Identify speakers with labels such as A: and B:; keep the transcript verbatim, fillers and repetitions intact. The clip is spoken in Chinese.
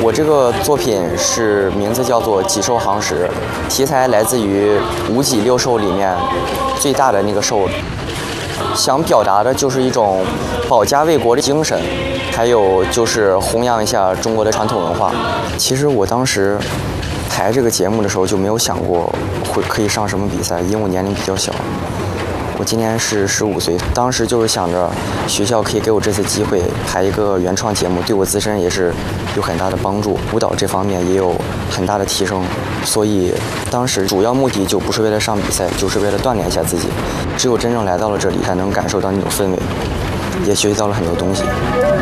A: 我这个作品是名字叫做《脊兽行时》，题材来自于五脊六兽里面最大的那个兽，想表达的就是一种保家卫国的精神，还有就是弘扬一下中国的传统文化。其实我当时排这个节目的时候就没有想过会可以上什么比赛，因为我年龄比较小。我今年是十五岁，当时就是想着学校可以给我这次机会排一个原创节目，对我自身也是有很大的帮助，舞蹈这方面也有很大的提升。所以当时主要目的就不是为了上比赛，就是为了锻炼一下自己。只有真正来到了这里，才能感受到那种氛围，也学习到了很多东西。